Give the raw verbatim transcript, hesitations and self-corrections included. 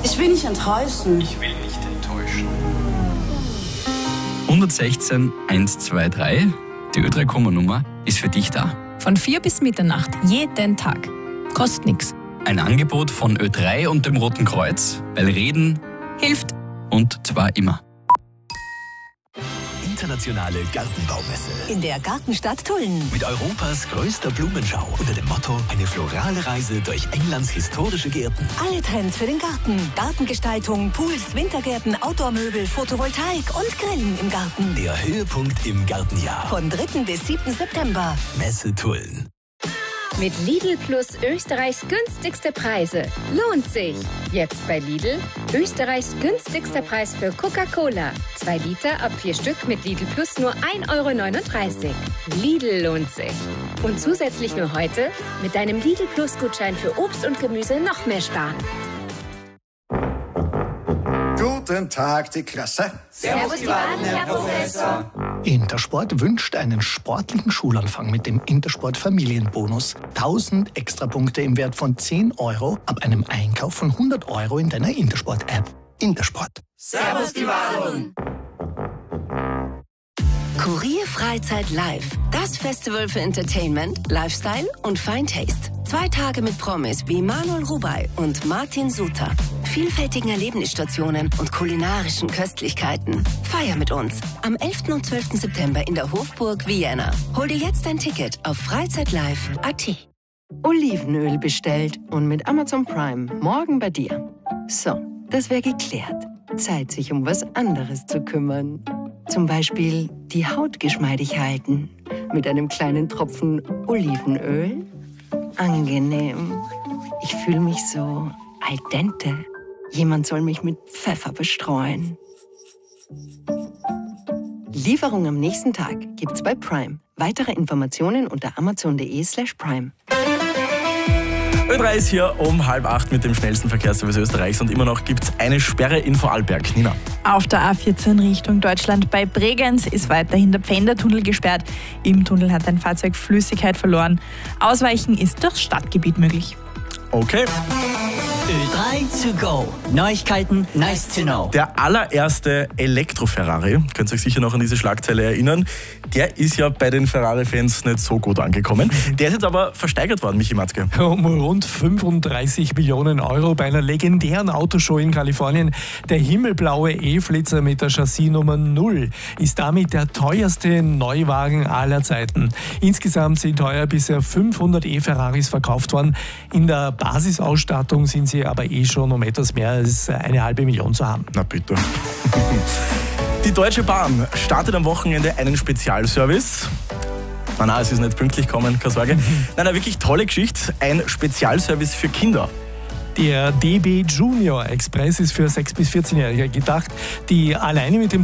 Ich will nicht enttäuschen. Ich will nicht enttäuschen. hundertsechzehn hundertzweiundzwanzig, die Ö drei Komma-Nummer, ist für dich da. Von vier bis Mitternacht, jeden Tag. Kostet nix. Ein Angebot von Ö drei und dem Roten Kreuz, weil Reden Hilft. und zwar immer. Internationale Gartenbaumesse. In der Gartenstadt Tulln. Mit Europas größter Blumenschau unter dem Motto eine florale Reise durch Englands historische Gärten. Alle Trends für den Garten. Gartengestaltung, Pools, Wintergärten, Outdoor-Möbel, Photovoltaik und Grillen im Garten. Der Höhepunkt im Gartenjahr. Von dritten bis siebten September. Messe Tulln. Mit Lidl Plus Österreichs günstigste Preise. Lohnt sich. Jetzt bei Lidl Österreichs günstigster Preis für Coca-Cola. Zwei Liter ab vier Stück mit Lidl Plus nur ein Euro neununddreißig. Lidl lohnt sich. Und zusätzlich nur heute mit deinem Lidl Plus Gutschein für Obst und Gemüse noch mehr sparen. Guten Tag, die Klasse. Servus, die Baden, Herr Professor. Intersport wünscht einen sportlichen Schulanfang mit dem Intersport Familienbonus. tausend Extrapunkte im Wert von zehn Euro ab einem Einkauf von hundert Euro in deiner Intersport-App. Intersport. Servus, die Baden. Kurier Freizeit Live. Das Festival für Entertainment, Lifestyle und Fine Taste. Zwei Tage mit Promis wie Manuel Rubey und Martin Suter. Vielfältigen Erlebnisstationen und kulinarischen Köstlichkeiten. Feier mit uns am elften und zwölften September in der Hofburg Vienna. Hol dir jetzt ein Ticket auf freizeitlive punkt at. Olivenöl bestellt und mit Amazon Prime morgen bei dir. So, das wäre geklärt. Zeit, sich um was anderes zu kümmern. Zum Beispiel die Haut geschmeidig halten. Mit einem kleinen Tropfen Olivenöl. Angenehm. Ich fühle mich so al dente. Jemand soll mich mit Pfeffer bestreuen. Lieferung am nächsten Tag gibt's bei Prime. Weitere Informationen unter amazon.de slash prime. Ö drei ist hier um halb acht mit dem schnellsten Verkehrsservice Österreichs und immer noch gibt es eine Sperre in Vorarlberg. Nina. Auf der A vierzehn Richtung Deutschland bei Bregenz ist weiterhin der Pfändertunnel gesperrt. Im Tunnel hat ein Fahrzeug Flüssigkeit verloren. Ausweichen ist durchs Stadtgebiet möglich. Okay. Ö drei to go. Neuigkeiten, nice to know. Der allererste Elektro-Ferrari, könnt ihr euch sicher noch an diese Schlagzeile erinnern, der ist ja bei den Ferrari-Fans nicht so gut angekommen. Der ist jetzt aber versteigert worden, Michi Matzke. Um rund fünfunddreißig Millionen Euro bei einer legendären Autoshow in Kalifornien. Der himmelblaue E-Flitzer mit der Chassisnummer null ist damit der teuerste Neuwagen aller Zeiten. Insgesamt sind heuer bisher fünfhundert E-Ferraris verkauft worden. In der Basisausstattung sind sie aber eh schon um etwas mehr als eine halbe Million zu haben. Na bitte. Die Deutsche Bahn startet am Wochenende einen Spezialservice. Nein, nein, es ist nicht pünktlich gekommen, keine Sorge. Nein, eine wirklich tolle Geschichte. Ein Spezialservice für Kinder. Der D B Junior Express ist für sechs bis vierzehnjährige gedacht, die alleine mit dem